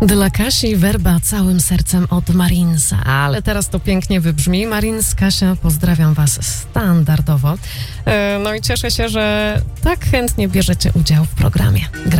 Dla Kasi werba całym sercem od Marinsa, ale teraz to pięknie wybrzmi. Marins, Kasia, pozdrawiam was standardowo. No i cieszę się, że tak chętnie bierzecie udział w programie.